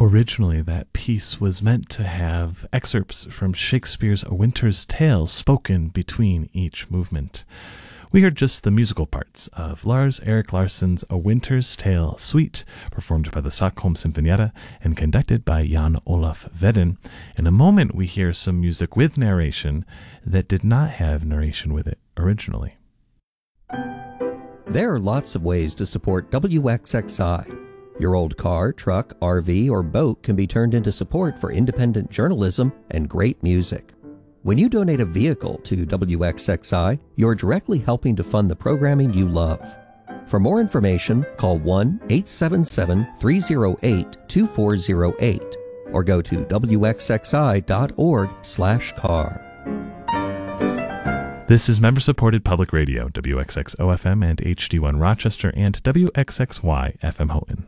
Originally, that piece was meant to have excerpts from Shakespeare's A Winter's Tale spoken between each movement. We heard just the musical parts of Lars Erik Larsson's A Winter's Tale Suite, performed by the Stockholm Sinfonietta and conducted by Jan Olaf Vedden. In a moment, we hear some music with narration that did not have narration with it originally. There are lots of ways to support WXXI. Your old car, truck, RV, or boat can be turned into support for independent journalism and great music. When you donate a vehicle to WXXI, you're directly helping to fund the programming you love. For more information, call 1-877-308-2408 or go to wxxi.org/car. This is member-supported public radio, WXXO-FM and HD1 Rochester and WXXY-FM Houghton.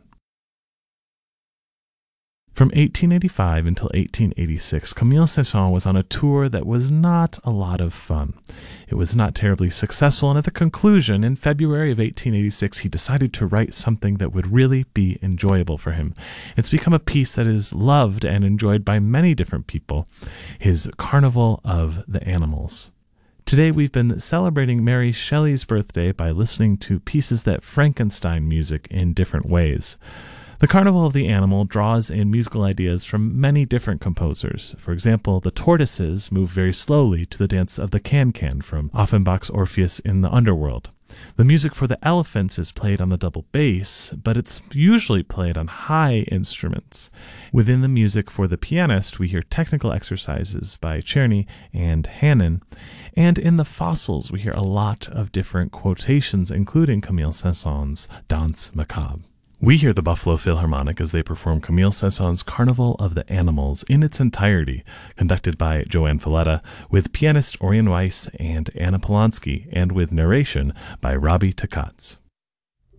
From 1885 until 1886, Camille Saint-Saëns was on a tour that was not a lot of fun. It was not terribly successful, and at the conclusion, in February of 1886, he decided to write something that would really be enjoyable for him. It's become a piece that is loved and enjoyed by many different people, his Carnival of the Animals. Today we've been celebrating Mary Shelley's birthday by listening to pieces that Frankenstein music in different ways. The Carnival of the Animal draws in musical ideas from many different composers. For example, the tortoises move very slowly to the dance of the can-can from Offenbach's Orpheus in the Underworld. The music for the elephants is played on the double bass, but it's usually played on high instruments. Within the music for the pianist, we hear technical exercises by Czerny and Hannon. And in the fossils, we hear a lot of different quotations, including Camille Saint-Saëns' Danse Macabre. We hear the Buffalo Philharmonic as they perform Camille Saint-Saëns' Carnival of the Animals in its entirety, conducted by Joanne Falletta, with pianist Orion Weiss and Anna Polonsky, and with narration by Robbie Takats.